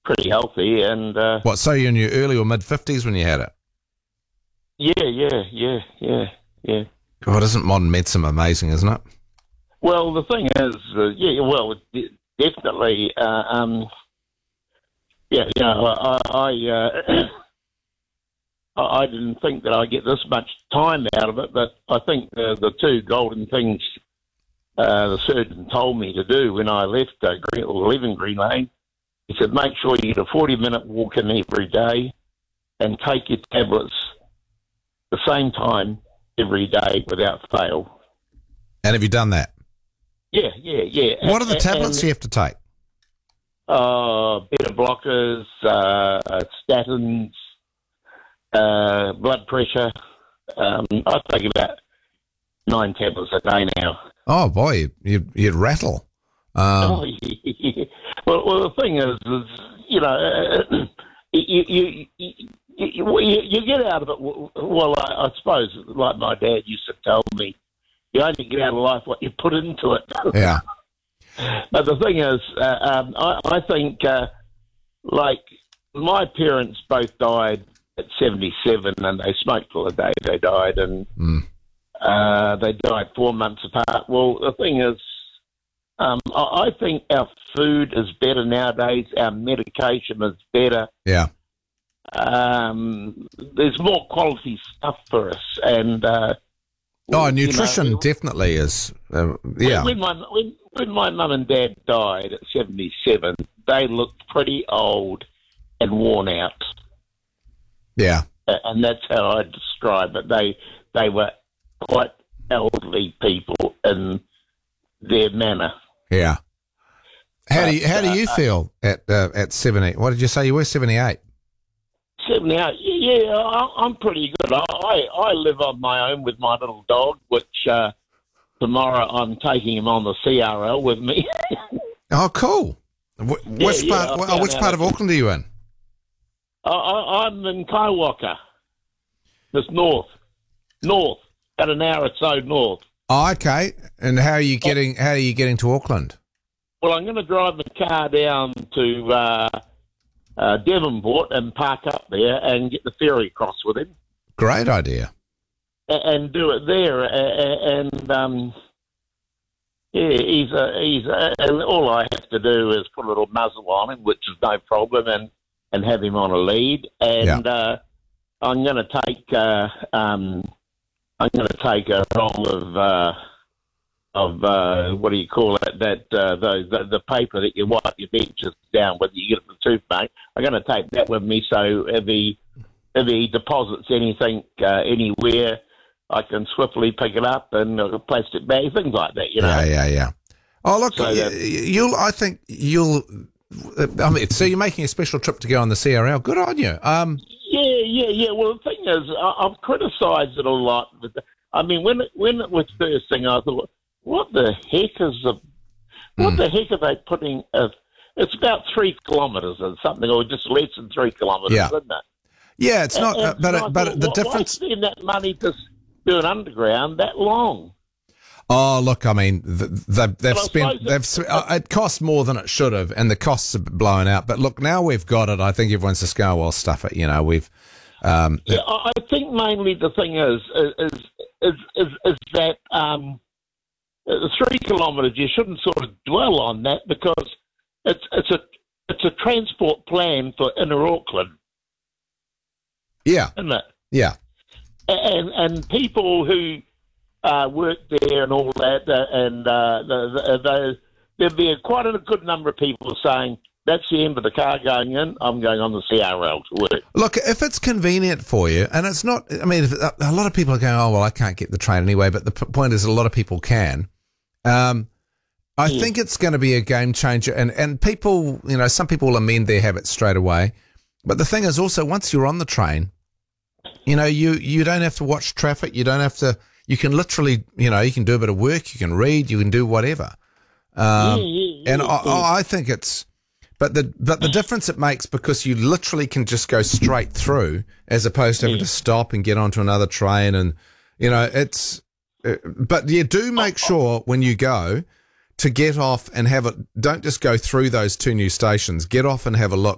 pretty healthy, and What, so you're in your early or mid-50s when you had it? yeah. God, isn't modern medicine amazing, isn't it? Well, the thing is, definitely, I didn't think that I'd get this much time out of it, but I think the two golden things the surgeon told me to do when I left leaving Green Lane, he said, make sure you get a 40-minute walk in every day and take your tablets the same time every day without fail. And have you done that? Yeah. What are the tablets you have to take? Beta blockers, statins, blood pressure. I take about 9 tablets a day now. Oh, boy, you'd rattle. Well, the thing is you get out of it. Well, I suppose, like my dad used to tell me, you only get out of life what you put into it. Yeah. But the thing is, I think, like, my parents both died at 77, and they smoked till the day they died, and they died 4 months apart. Well, the thing is, I think our food is better nowadays. Our medication is better. Yeah. There's more quality stuff for us, and nutrition definitely is. Yeah. When my mum and dad died at 77, they looked pretty old and worn out. Yeah. And that's how I describe it. They were quite elderly people in their manner. Yeah. How do you feel at 70? What did you say you were, 78? 78. Yeah, I'm pretty good. I live on my own with my little dog, which tomorrow I'm taking him on the CRL with me. Oh, cool. Which part of Auckland are you in? I'm in Kaiwaka. Just north, about an hour or so north. Oh, okay. And how are you getting to Auckland? Well, I'm going to drive the car down to Devonport and park up there and get the ferry across with him. Great idea. And do it there. And and all I have to do is put a little muzzle on him, which is no problem, and have him on a lead. And I'm going to take a roll of what do you call it? The paper that you wipe your benches down with. You get it from the toothpaste. I'm going to take that with me, so if he deposits anything anywhere, I can swiftly pick it up and a plastic bag, things like that. Yeah. Oh, look, so so you're making a special trip to go on the CRL. Good on you. Yeah. Well, the thing is, I've criticised it a lot. I mean, when it was first thing, I thought, what the heck are they putting? It's about 3 kilometres or something, or just less than 3 kilometres, isn't it? Yeah, it's not. But the difference. Why spend that money to do an underground that long? Oh, look, I mean, they've spent. It cost more than it should have, and the costs are blown out. But look, now we've got it. I think everyone's just going, well, stuff it. We've. I think mainly the thing is that the 3 kilometres, you shouldn't sort of dwell on that, because it's a transport plan for inner Auckland. Yeah. Isn't it? Yeah. And people who work there and all that, and there'd be quite a good number of people saying, that's the end of the car going in, I'm going on the CRL to work. Look, if it's convenient for you, and it's not, I mean, a lot of people are going, oh, well, I can't get the train anyway, but the point is a lot of people can. I think it's going to be a game changer, and people, some people will amend their habits straight away. But the thing is also, once you're on the train, you don't have to watch traffic. You don't have to, you can literally, you can do a bit of work, you can read, you can do whatever. And I think it's, but the difference it makes, because you literally can just go straight through, as opposed to having to stop and get onto another train, and but you do make sure when you go to get off and have it. Don't just go through those 2 new stations. Get off and have a look,